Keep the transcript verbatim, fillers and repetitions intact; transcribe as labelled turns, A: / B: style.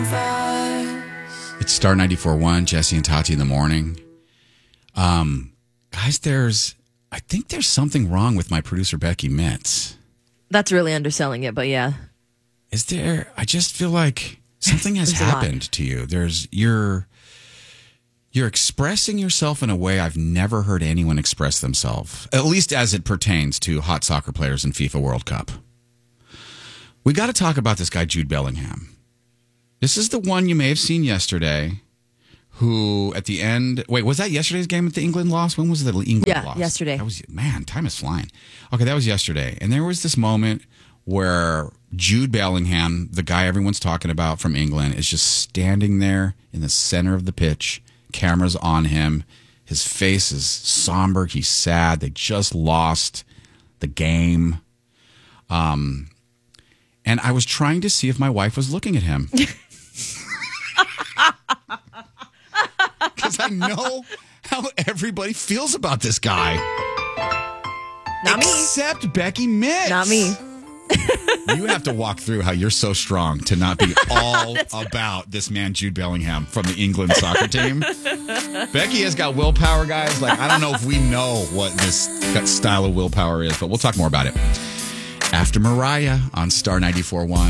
A: It's Star ninety-four point one, Jesse and Tati in the morning. Um, guys, there's, I think there's something wrong with my producer, Becky Mitz.
B: That's really underselling it, but yeah.
A: Is there, I just feel like something has happened to you. There's, you're, you're expressing yourself in a way I've never heard anyone express themselves, at least as it pertains to hot soccer players in FIFA World Cup. We got to talk about this guy, Jude Bellingham. This is the one you may have seen yesterday, who at the end... Wait, was that yesterday's game that the England lost? When was the England
B: yeah,
A: lost?
B: Yeah, yesterday.
A: That was, man, time is flying. Okay, that was yesterday. And there was this moment where Jude Bellingham, the guy everyone's talking about from England, is just standing there in the center of the pitch. Cameras on him. His face is somber. He's sad. They just lost the game. Um... And I was trying to see if my wife was looking at him. Because I know how everybody feels about this guy.
B: Not me.
A: Except Becky Mitz.
B: Not me.
A: You have to walk through how you're so strong to not be all about this man, Jude Bellingham, from the England soccer team. Becky has got willpower, guys. Like, I don't know if we know what this style of willpower is, but we'll talk more about it after Mariah on Star ninety-four point one.